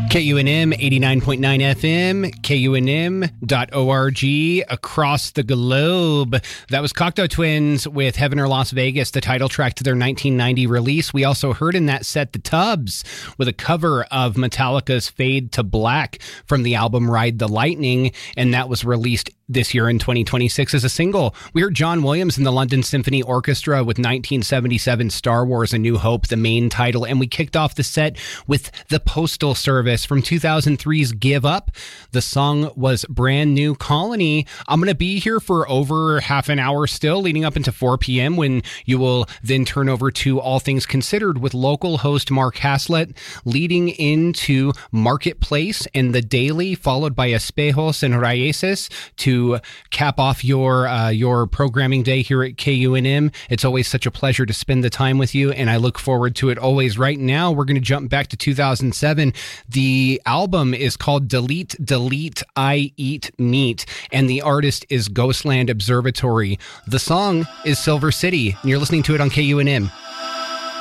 KUNM 89.9 FM, KUNM.org across the globe. That was Cocteau Twins with Heaven or Las Vegas, the title track to their 1990 release. We also heard in that set the Tubbs with a cover of Metallica's Fade to Black from the album Ride the Lightning, and that was released this year in 2026 as a single. We heard John Williams and the London Symphony Orchestra with 1977 Star Wars A New Hope, the main title, and we kicked off the set with the Postal Service from 2003's Give Up. The song was Brand New Colony. I'm going to be here for over half an hour still, leading up into 4 p.m. when you will then turn over to All Things Considered with local host Mark Haslett, leading into Marketplace and The Daily, followed by Espejos and Raíces to cap off your programming day here at KUNM. It's always such a pleasure to spend the time with you, and I look forward to it always. Right now, we're going to jump back to 2007. The album is called Delete, Delete, I Eat Meat, and the artist is Ghostland Observatory. The song is Silver City, and you're listening to it on KUNM.